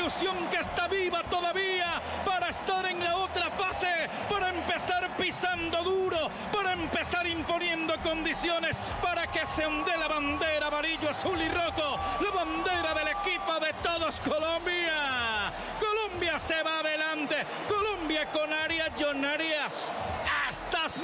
ilusión que está viva todavía para estar en la otra fase, para empezar pisando duro, para empezar imponiendo condiciones para que se onde la bandera amarillo, azul y rojo, la bandera del equipo de todos Colombia. Colombia se va adelante, Colombia con Arias, John Arias, estás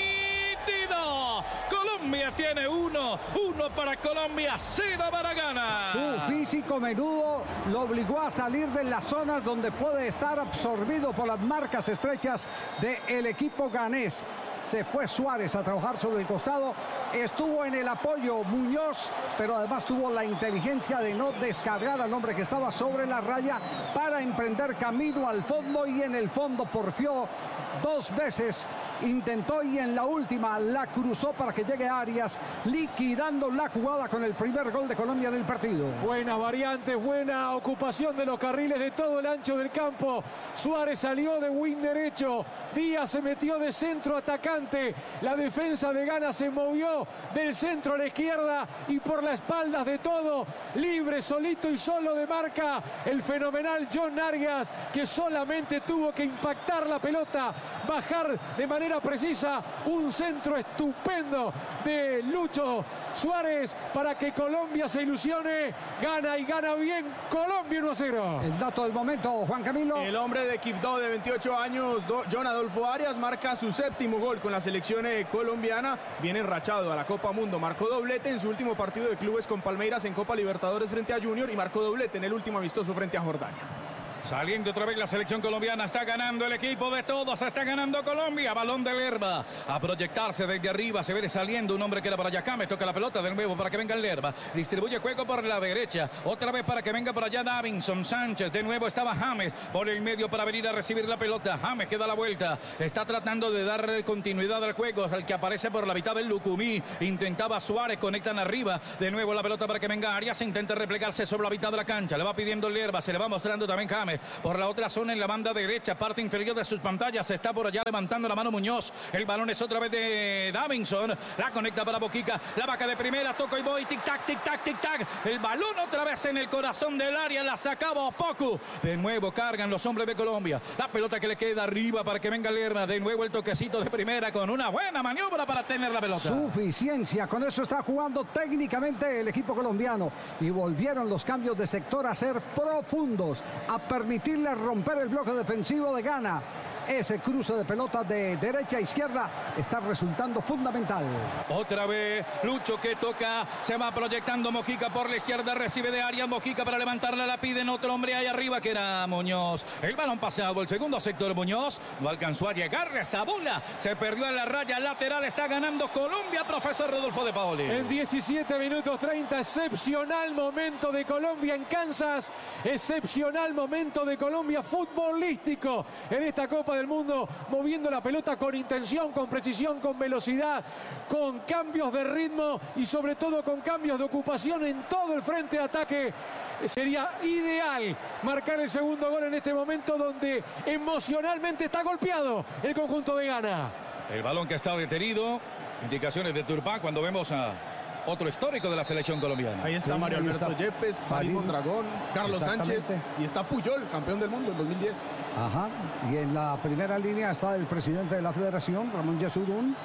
nítido. Colombia tiene uno para Colombia, cero para Ghana. Su físico menudo lo obligó a salir de las zonas donde puede estar absorbido por las marcas estrechas del equipo ganés. Se fue Suárez a trabajar sobre el costado, estuvo en el apoyo Muñoz, pero además tuvo la inteligencia de no descargar al hombre que estaba sobre la raya para emprender camino al fondo, y en el fondo porfió dos veces, intentó y en la última la cruzó para que llegue Arias, liquidando la jugada con el primer gol de Colombia en el partido. Buenas variantes, buena ocupación de los carriles de todo el ancho del campo. Suárez salió de wing derecho, Díaz se metió de centro atacante, la defensa de Ghana se movió del centro a la izquierda y por las espaldas de todo, libre, solito y solo de marca, el fenomenal John Arias, que solamente tuvo que impactar la pelota, bajar de manera precisa un centro estupendo de Lucho Suárez para que Colombia se ilusione. Gana y gana bien Colombia 1-0. El dato del momento, Juan Camilo. El hombre de Quibdó de 28 años, John Adolfo Arias, marca su séptimo gol con la selección colombiana. Viene enrachado a la Copa Mundo. Marcó doblete en su último partido de clubes con Palmeiras en Copa Libertadores frente a Junior y marcó doblete en el último amistoso frente a Jordania. Saliendo otra vez la selección colombiana, está ganando el equipo de todos, está ganando Colombia, balón de Lerba, a proyectarse desde arriba, se ve saliendo un hombre que era para Yacame, toca la pelota de nuevo para que venga el Lerba, distribuye juego por la derecha, otra vez para que venga por allá Davinson Sánchez, de nuevo estaba James por el medio para venir a recibir la pelota, James que da la vuelta, está tratando de dar continuidad al juego, el que aparece por la mitad del Lucumí, intentaba Suárez, conectan arriba, de nuevo la pelota para que venga Arias, intenta replegarse sobre la mitad de la cancha, le va pidiendo el Lerba, se le va mostrando también James, por la otra zona en la banda derecha, parte inferior de sus pantallas, está por allá levantando la mano Muñoz, el balón es otra vez de Davinson, la conecta para Boquica, la vaca de primera, toco y voy, tic tac, tic tac, tic tac, el balón otra vez en el corazón del área, la sacaba Opoku, de nuevo cargan los hombres de Colombia, la pelota que le queda arriba para que venga Lerma, de nuevo el toquecito de primera con una buena maniobra para tener la pelota. Suficiencia, con eso está jugando técnicamente el equipo colombiano y volvieron los cambios de sector a ser profundos, a permitirle romper el bloque defensivo de Ghana. Ese cruce de pelota de derecha a izquierda está resultando fundamental. Otra vez Lucho que toca, se va proyectando Mojica por la izquierda, recibe de Arias, Mojica para levantarla, la piden otro hombre ahí arriba que era Muñoz. El balón pasado, el segundo sector Muñoz, no alcanzó a llegarle esa bola, se perdió en la raya lateral, está ganando Colombia, profesor Rodolfo de Paoli. En 17 minutos 30, excepcional momento de Colombia en Kansas, excepcional momento de Colombia futbolístico en esta Copa del Mundo, moviendo la pelota con intención, con precisión, con velocidad, con cambios de ritmo y sobre todo con cambios de ocupación en todo el frente de ataque. Sería ideal marcar el segundo gol en este momento donde emocionalmente está golpeado el conjunto de Ghana. El balón que está detenido, indicaciones de Turpán cuando vemos a otro histórico de la selección colombiana. Ahí está Mario Alberto Yepes, Farid Mondragón, Carlos Sánchez y está Puyol, campeón del mundo en 2010. Ajá, y en la primera línea está el presidente de la federación, Ramón Yesurún.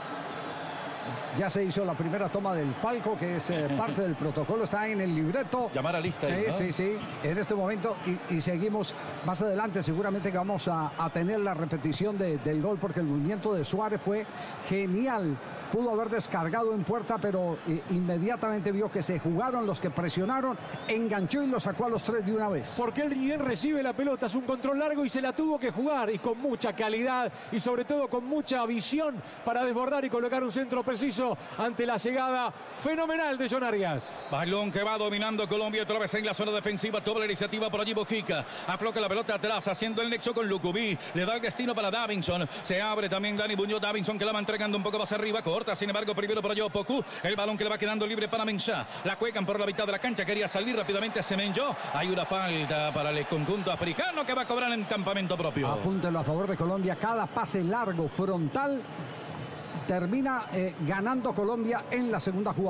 Ya se hizo la primera toma del palco, que es parte del protocolo, está en el libreto. Llamar a lista. Sí, ahí, ¿no? sí, en este momento. Y seguimos más adelante. Seguramente que vamos a tener la repetición del gol, porque el movimiento de Suárez fue genial. Pudo haber descargado en puerta, pero inmediatamente vio que se jugaron los que presionaron, enganchó y lo sacó a los tres de una vez. Porque él bien recibe la pelota, es un control largo y se la tuvo que jugar, y con mucha calidad y sobre todo con mucha visión para desbordar y colocar un centro preciso ante la llegada fenomenal de John Arias. Balón que va dominando Colombia otra vez en la zona defensiva, toda la iniciativa por allí Boquica, afloca la pelota atrás, haciendo el nexo con Lucumí, le da el destino para Davinson, se abre también Dani Muñoz, Davinson que la va entregando un poco más arriba, corta, sin embargo primero por allá Opoku, el balón que le va quedando libre para Mensah, la juegan por la mitad de la cancha, quería salir rápidamente Semenyo, hay una falta para el conjunto africano que va a cobrar en campamento propio. Apúntelo a favor de Colombia, cada pase largo, frontal, termina ganando Colombia en la segunda jugada.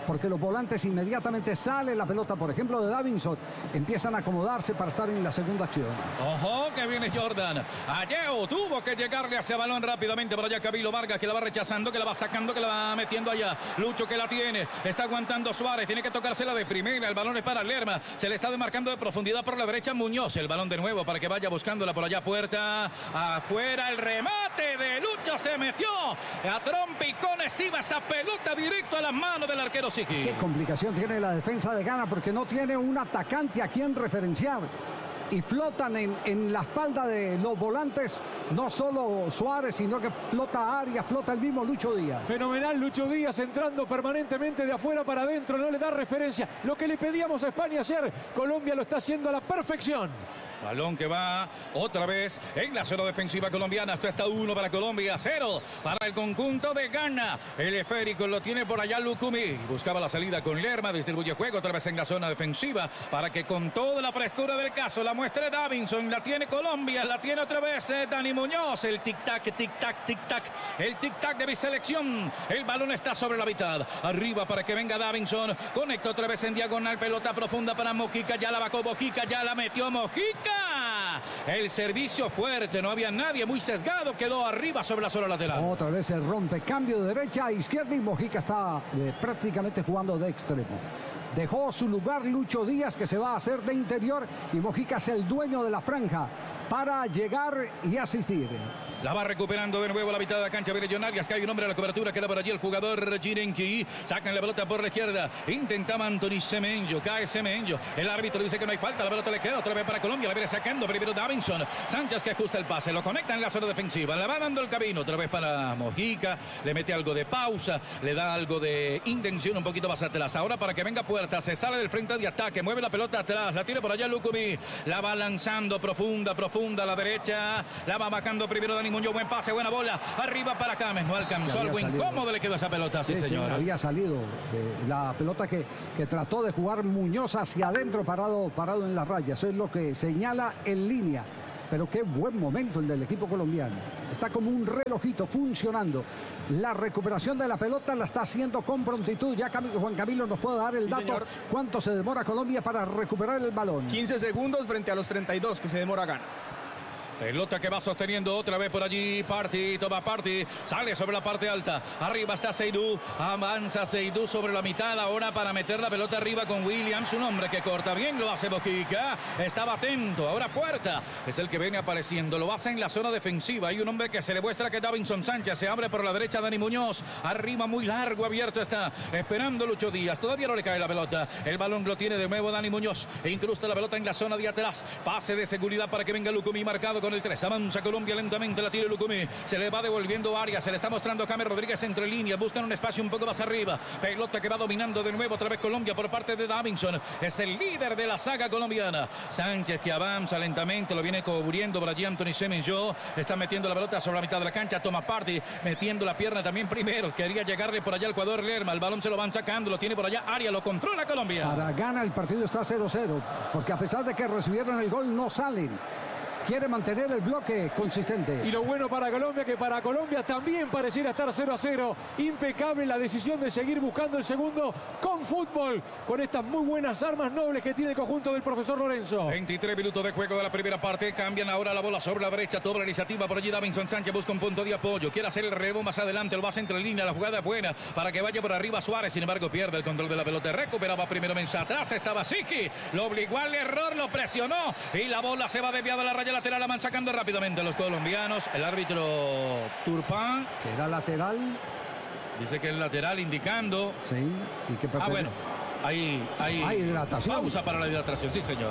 porque los volantes inmediatamente sale la pelota, por ejemplo, de Davinson, empiezan a acomodarse para estar en la segunda acción. Ojo, que viene Jordan. Alleo tuvo que llegarle a ese balón rápidamente para allá Camilo Vargas, que la va rechazando, que la va sacando, que la va metiendo allá. Lucho que la tiene, está aguantando Suárez, tiene que tocársela de primera. El balón es para Lerma, se le está demarcando de profundidad por la derecha Muñoz. El balón de nuevo para que vaya buscándola por allá, puerta afuera. El remate de Lucho se metió a trompicones, iba esa pelota directo a las manos del arquero Siki. Qué complicación tiene la defensa de Ghana, porque no tiene un atacante a quien referenciar. Y flotan en la espalda de los volantes, no solo Suárez, sino que flota Arias, flota el mismo Lucho Díaz. Fenomenal Lucho Díaz, entrando permanentemente de afuera para adentro, no le da referencia. Lo que le pedíamos a España ayer, Colombia lo está haciendo a la perfección. Balón que va otra vez en la zona defensiva colombiana. Esto está 1 para Colombia, 0 para el conjunto de Ghana. El esférico lo tiene por allá Lucumí. Buscaba la salida con Lerma, distribuye juego otra vez en la zona defensiva para que con toda la frescura del caso la muestre Davinson. La tiene Colombia, la tiene otra vez Dani Muñoz. El tic-tac, tic-tac, tic-tac. El tic-tac de mi selección. El balón está sobre la mitad. Arriba para que venga Davinson. Conecta otra vez en diagonal. Pelota profunda para Mojica. Ya la bajó Mojica, ya la metió Mojica. El servicio fuerte, no había nadie, muy sesgado, quedó arriba sobre la zona lateral. Otra vez el rompe, cambio de derecha a izquierda y Mojica está prácticamente jugando de extremo. Dejó su lugar Lucho Díaz, que se va a hacer de interior, y Mojica es el dueño de la franja para llegar y asistir. La va recuperando de nuevo la mitad de la cancha. Viene John Arias, que hay un hombre a la cobertura. Queda por allí el jugador Girenki. Sacan la pelota por la izquierda. Intentaba Anthony Semenyo. Cae Semenyo. El árbitro dice que no hay falta. La pelota le queda otra vez para Colombia. La viene sacando primero Davinson. Sánchez que ajusta el pase. Lo conecta en la zona defensiva. Le va dando el camino otra vez para Mojica. Le mete algo de pausa. Le da algo de intención un poquito más atrás. Ahora para que venga Puerta. Se sale del frente de ataque. Mueve la pelota atrás. La tiene por allá Lucumí. La va lanzando profunda a la derecha. La va bajando primero Dani Muñoz. Buen pase, buena bola. Arriba para Cames. No alcanzó. Algo incómodo le quedó esa pelota. Sí, señor. Había salido la pelota que trató de jugar Muñoz hacia adentro, parado en la raya. Eso es lo que señala en línea. Pero qué buen momento el del equipo colombiano. Está como un relojito funcionando. La recuperación de la pelota la está haciendo con prontitud. Ya Juan Camilo nos puede dar el dato. Señor. ¿Cuánto se demora Colombia para recuperar el balón? 15 segundos frente a los 32 que se demora Ghana. Pelota que va sosteniendo otra vez por allí. Party, toma Party. Sale sobre la parte alta. Arriba está Seydou. Avanza Seydou sobre la mitad. Ahora para meter la pelota arriba con Williams. Un hombre que corta bien. Lo hace Mojica. Estaba atento. Ahora Puerta es el que viene apareciendo. Lo hace en la zona defensiva. Hay un hombre que se le muestra que Davinson Sánchez. Se abre por la derecha Dani Muñoz. Arriba muy largo, abierto está. Esperando Lucho Díaz. Todavía no le cae la pelota. El balón lo tiene de nuevo Dani Muñoz. E incrusta la pelota en la zona de atrás. Pase de seguridad para que venga Lucumí marcado con el 3. Avanza Colombia lentamente, la tira Lucumí. Se le va devolviendo Arias. Se le está mostrando James Rodríguez entre líneas. Buscan un espacio un poco más arriba. Pelota que va dominando de nuevo otra vez Colombia por parte de Davinson. Es el líder de la saga colombiana. Sánchez que avanza lentamente. Lo viene cubriendo por allí Anthony Semenyo. Está metiendo la pelota sobre la mitad de la cancha. Toma Party. Metiendo la pierna también primero. Quería llegarle por allá al jugador Lerma. El balón se lo van sacando. Lo tiene por allá Arias. Lo controla Colombia. Para Ghana el partido está 0-0. Porque a pesar de que recibieron el gol, no salen. Quiere mantener el bloque consistente. Y lo bueno para Colombia, que para Colombia también pareciera estar 0-0. Impecable la decisión de seguir buscando el segundo con fútbol, con estas muy buenas armas nobles que tiene el conjunto del profesor Lorenzo. 23 minutos de juego de la primera parte. Cambian ahora la bola sobre la derecha. Toda la iniciativa por allí. Davinson Sánchez busca un punto de apoyo. Quiere hacer el relevo más adelante. Lo va a centro en línea. La jugada buena para que vaya por arriba Suárez. Sin embargo, pierde el control de la pelota. Recuperaba primero Mensah. Atrás estaba Siki. Lo obligó al error. Lo presionó. Y la bola se va desviada a la raya lateral. La van sacando rápidamente los colombianos. El árbitro Turpin. Que era lateral. Dice que es lateral, indicando. Sí. ¿Y qué papel? Bueno. Hay hidratación. Pausa para la hidratación. Sí, señor.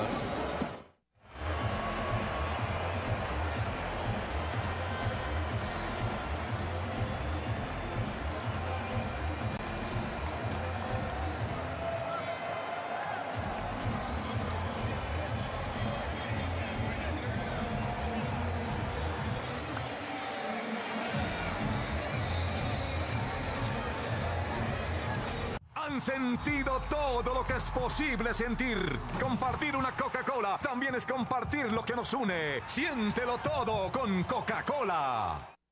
Han sentido todo lo que es posible sentir. Compartir una Coca-Cola también es compartir lo que nos une. Siéntelo todo con Coca-Cola.